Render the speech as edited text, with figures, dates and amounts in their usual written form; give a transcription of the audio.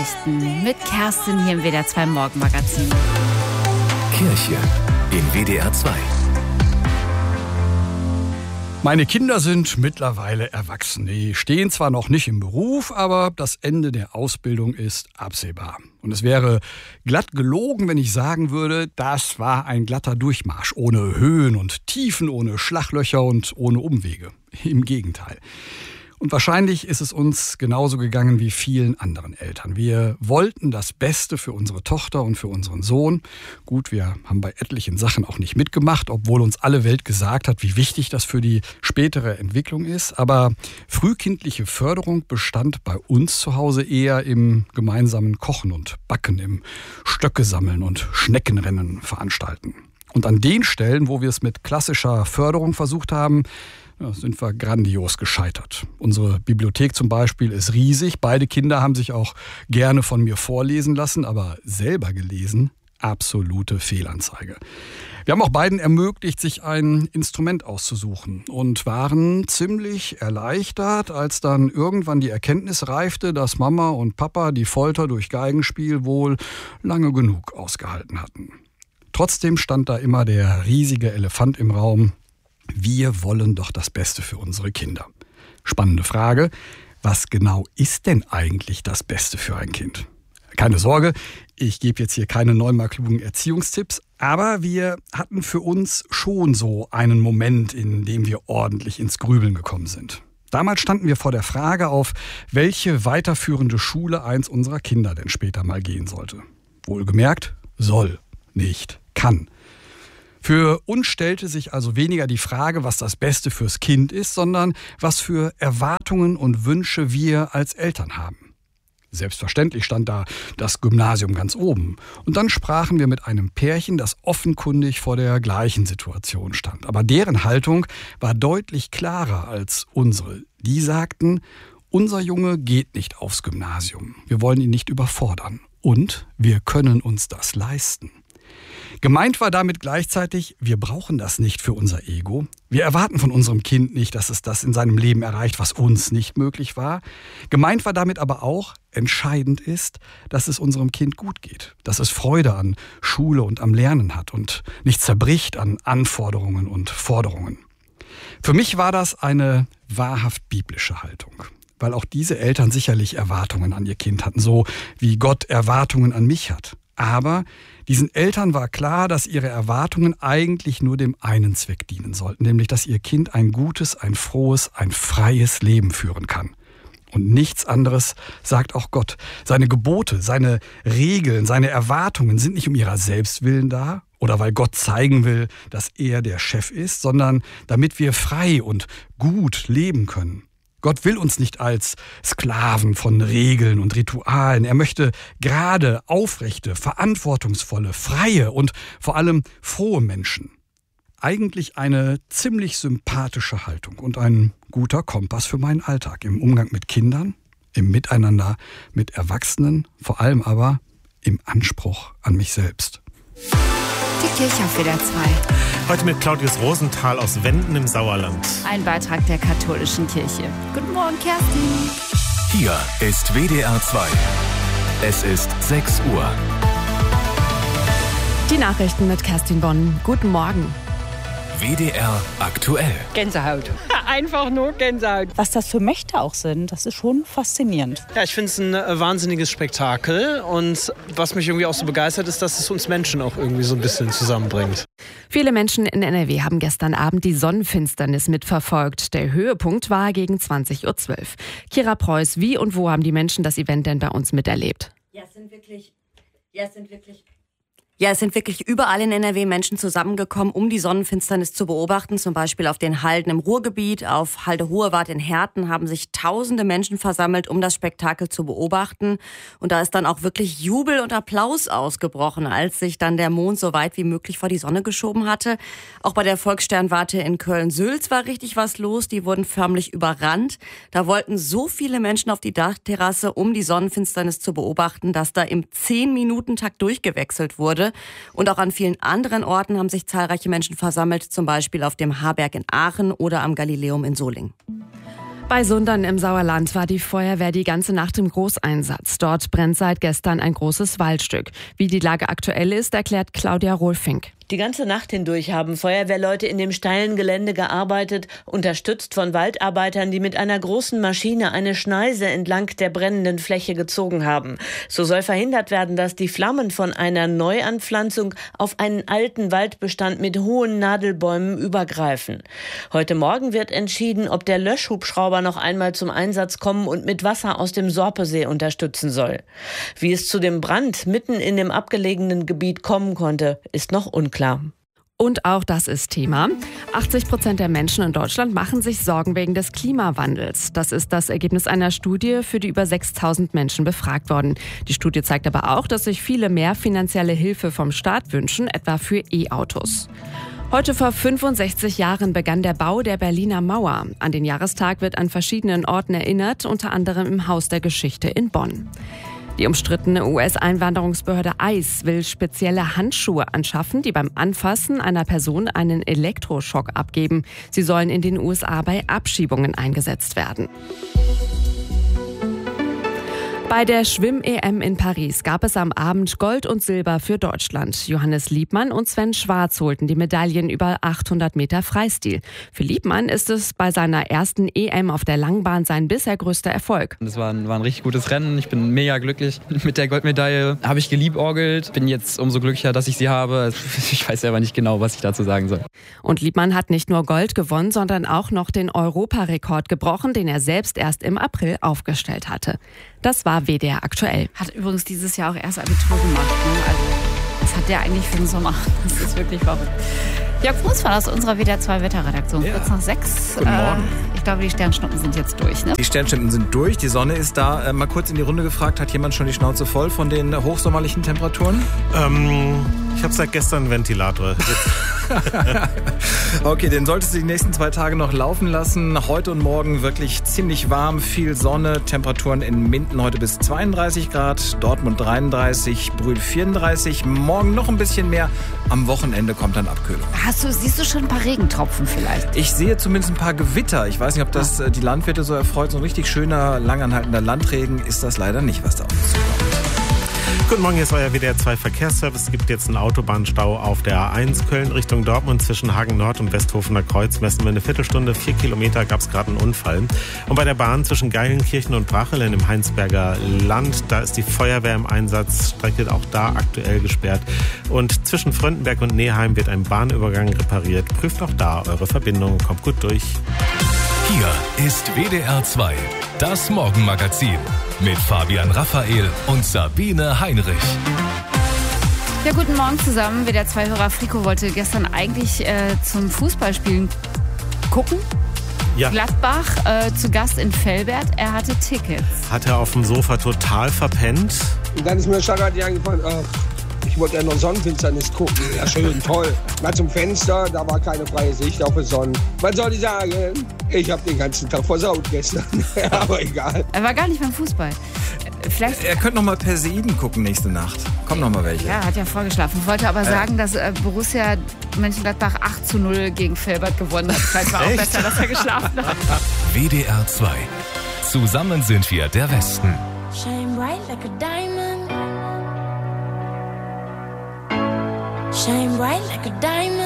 Nachrichten mit Kerstin hier im WDR 2 Morgenmagazin. Kirche in WDR 2. Meine Kinder sind mittlerweile erwachsen. Die stehen zwar noch nicht im Beruf, aber das Ende der Ausbildung ist absehbar. Und es wäre glatt gelogen, wenn ich sagen würde, das war ein glatter Durchmarsch. Ohne Höhen und Tiefen, ohne Schlaglöcher und ohne Umwege. Im Gegenteil. Und wahrscheinlich ist es uns genauso gegangen wie vielen anderen Eltern. Wir wollten das Beste für unsere Tochter und für unseren Sohn. Gut, wir haben bei etlichen Sachen auch nicht mitgemacht, obwohl uns alle Welt gesagt hat, wie wichtig das für die spätere Entwicklung ist. Aber frühkindliche Förderung bestand bei uns zu Hause eher im gemeinsamen Kochen und Backen, im Stöcke sammeln und Schneckenrennen veranstalten. Und an den Stellen, wo wir es mit klassischer Förderung versucht haben, sind wir grandios gescheitert. Unsere Bibliothek zum Beispiel ist riesig. Beide Kinder haben sich auch gerne von mir vorlesen lassen, aber selber gelesen, absolute Fehlanzeige. Wir haben auch beiden ermöglicht, sich ein Instrument auszusuchen und waren ziemlich erleichtert, als dann irgendwann die Erkenntnis reifte, dass Mama und Papa die Folter durch Geigenspiel wohl lange genug ausgehalten hatten. Trotzdem stand da immer der riesige Elefant im Raum. Wir wollen doch das Beste für unsere Kinder. Spannende Frage. Was genau ist denn eigentlich das Beste für ein Kind? Keine Sorge, ich gebe jetzt hier keine neumarklugen Erziehungstipps, aber wir hatten für uns schon so einen Moment, in dem wir ordentlich ins Grübeln gekommen sind. Damals standen wir vor der Frage, auf welche weiterführende Schule eins unserer Kinder denn später mal gehen sollte. Wohlgemerkt, soll, nicht kann. Für uns stellte sich also weniger die Frage, was das Beste fürs Kind ist, sondern was für Erwartungen und Wünsche wir als Eltern haben. Selbstverständlich stand da das Gymnasium ganz oben. Und dann sprachen wir mit einem Pärchen, das offenkundig vor der gleichen Situation stand. Aber deren Haltung war deutlich klarer als unsere. Die sagten, unser Junge geht nicht aufs Gymnasium. Wir wollen ihn nicht überfordern. Und wir können uns das leisten. Gemeint war damit gleichzeitig, wir brauchen das nicht für unser Ego. Wir erwarten von unserem Kind nicht, dass es das in seinem Leben erreicht, was uns nicht möglich war. Gemeint war damit aber auch, entscheidend ist, dass es unserem Kind gut geht. Dass es Freude an Schule und am Lernen hat und nicht zerbricht an Anforderungen und Forderungen. Für mich war das eine wahrhaft biblische Haltung. Weil auch diese Eltern sicherlich Erwartungen an ihr Kind hatten, so wie Gott Erwartungen an mich hat. Aber diesen Eltern war klar, dass ihre Erwartungen eigentlich nur dem einen Zweck dienen sollten, nämlich dass ihr Kind ein gutes, ein frohes, ein freies Leben führen kann. Und nichts anderes sagt auch Gott. Seine Gebote, seine Regeln, seine Erwartungen sind nicht um ihrer selbst willen da oder weil Gott zeigen will, dass er der Chef ist, sondern damit wir frei und gut leben können. Gott will uns nicht als Sklaven von Regeln und Ritualen. Er möchte gerade, aufrechte, verantwortungsvolle, freie und vor allem frohe Menschen. Eigentlich eine ziemlich sympathische Haltung und ein guter Kompass für meinen Alltag im Umgang mit Kindern, im Miteinander mit Erwachsenen, vor allem aber im Anspruch an mich selbst. Die Kirche auf WDR 2. Heute mit Claudius Rosenthal aus Wenden im Sauerland. Ein Beitrag der katholischen Kirche. Guten Morgen, Kerstin. Hier ist WDR 2. Es ist 6 Uhr. Die Nachrichten mit Kerstin Bonn. Guten Morgen. WDR aktuell. Gänsehaut. Einfach nur Gänsehaut. Was das für Mächte auch sind, das ist schon faszinierend. Ja, ich finde es ein wahnsinniges Spektakel und was mich irgendwie auch so begeistert ist, dass es uns Menschen auch irgendwie so ein bisschen zusammenbringt. Viele Menschen in NRW haben gestern Abend die Sonnenfinsternis mitverfolgt. Der Höhepunkt war gegen 20:12 Uhr. Kira Preuß, wie und wo haben die Menschen das Event denn bei uns miterlebt? Es sind wirklich überall in NRW Menschen zusammengekommen, um die Sonnenfinsternis zu beobachten. Zum Beispiel auf den Halden im Ruhrgebiet, auf Halde Hohewart in Herten haben sich tausende Menschen versammelt, um das Spektakel zu beobachten. Und da ist dann auch wirklich Jubel und Applaus ausgebrochen, als sich dann der Mond so weit wie möglich vor die Sonne geschoben hatte. Auch bei der Volkssternwarte in Köln-Sülz war richtig was los. Die wurden förmlich überrannt. Da wollten so viele Menschen auf die Dachterrasse, um die Sonnenfinsternis zu beobachten, dass da im 10-Minuten-Takt durchgewechselt wurde. Und auch an vielen anderen Orten haben sich zahlreiche Menschen versammelt, zum Beispiel auf dem Harberg in Aachen oder am Galileum in Solingen. Bei Sundern im Sauerland war die Feuerwehr die ganze Nacht im Großeinsatz. Dort brennt seit gestern ein großes Waldstück. Wie die Lage aktuell ist, erklärt Claudia Rohlfink. Die ganze Nacht hindurch haben Feuerwehrleute in dem steilen Gelände gearbeitet, unterstützt von Waldarbeitern, die mit einer großen Maschine eine Schneise entlang der brennenden Fläche gezogen haben. So soll verhindert werden, dass die Flammen von einer Neuanpflanzung auf einen alten Waldbestand mit hohen Nadelbäumen übergreifen. Heute Morgen wird entschieden, ob der Löschhubschrauber noch einmal zum Einsatz kommen und mit Wasser aus dem Sorpesee unterstützen soll. Wie es zu dem Brand mitten in dem abgelegenen Gebiet kommen konnte, ist noch unklar. Und auch das ist Thema. 80% der Menschen in Deutschland machen sich Sorgen wegen des Klimawandels. Das ist das Ergebnis einer Studie, für die über 6.000 Menschen befragt wurden. Die Studie zeigt aber auch, dass sich viele mehr finanzielle Hilfe vom Staat wünschen, etwa für E-Autos. Heute vor 65 Jahren begann der Bau der Berliner Mauer. An den Jahrestag wird an verschiedenen Orten erinnert, unter anderem im Haus der Geschichte in Bonn. Die umstrittene US-Einwanderungsbehörde ICE will spezielle Handschuhe anschaffen, die beim Anfassen einer Person einen Elektroschock abgeben. Sie sollen in den USA bei Abschiebungen eingesetzt werden. Bei der Schwimm-EM in Paris gab es am Abend Gold und Silber für Deutschland. Johannes Liebmann und Sven Schwarz holten die Medaillen über 800 Meter Freistil. Für Liebmann ist es bei seiner ersten EM auf der Langbahn sein bisher größter Erfolg. Das war ein richtig gutes Rennen. Ich bin mega glücklich mit der Goldmedaille. Habe ich geliebäugelt. Bin jetzt umso glücklicher, dass ich sie habe. Ich weiß selber nicht genau, was ich dazu sagen soll. Und Liebmann hat nicht nur Gold gewonnen, sondern auch noch den Europarekord gebrochen, den er selbst erst im April aufgestellt hatte. Das war WDR aktuell. Hat übrigens dieses Jahr auch erst Abitur gemacht. Ne? Also, was hat der eigentlich für einen Sommer? Das ist wirklich verrückt. Jörg Fuß war aus unserer WDR 2 Wetterredaktion. Kurz nach 6. Guten Morgen. Ich glaube, die Sternschnuppen sind jetzt durch. Ne? Die Sternschnuppen sind durch, die Sonne ist da. Mal kurz in die Runde gefragt, hat jemand schon die Schnauze voll von den hochsommerlichen Temperaturen? Ich habe seit gestern einen Ventilator. Okay, den solltest du die nächsten 2 Tage noch laufen lassen. Heute und morgen wirklich ziemlich warm, viel Sonne. Temperaturen in Minden heute bis 32 Grad, Dortmund 33, Brühl 34. Morgen noch ein bisschen mehr. Am Wochenende kommt dann Abkühlung. Siehst du schon ein paar Regentropfen vielleicht? Ich sehe zumindest ein paar Gewitter. Ich weiß nicht, ob das die Landwirte so erfreut. So ein richtig schöner, langanhaltender Landregen ist das leider nicht, was da auf uns zukommt. Guten Morgen, hier ist euer WDR 2 Verkehrsservice. Es gibt jetzt einen Autobahnstau auf der A1 Köln Richtung Dortmund zwischen Hagen Nord und Westhofener Kreuz. Messen wir eine Viertelstunde, 4 Kilometer gab es gerade einen Unfall. Und bei der Bahn zwischen Geilenkirchen und Brachelen im Heinsberger Land, da ist die Feuerwehr im Einsatz, Strecke auch da aktuell gesperrt. Und zwischen Fröndenberg und Neheim wird ein Bahnübergang repariert. Prüft auch da eure Verbindung, kommt gut durch. Hier ist WDR 2, das Morgenmagazin mit Fabian Raphael und Sabine Heinrich. Ja, guten Morgen zusammen. WDR 2-Hörer Frico wollte gestern eigentlich zum Fußballspielen gucken. Ja. Gladbach zu Gast in Velbert. Er hatte Tickets. Hat er auf dem Sofa total verpennt. Und dann ist mir schlagartig eingefallen, ich wollte ja noch Sonnenfinsternis gucken. Ja, schön, toll. Mal zum Fenster, da war keine freie Sicht auf die Sonne. Was soll ich sagen? Ich habe den ganzen Tag versaut gestern. Aber egal. Er war gar nicht beim Fußball. Vielleicht Er könnte noch mal Perseiden gucken nächste Nacht. Kommen noch mal welche. Ja, hat ja vorgeschlafen. Wollte aber sagen, dass Borussia Mönchengladbach 8:0 gegen Velbert gewonnen hat. Vielleicht war auch besser, dass er geschlafen hat. WDR 2. Zusammen sind wir der Westen. Shine bright like a diamond. Shine bright like a diamond.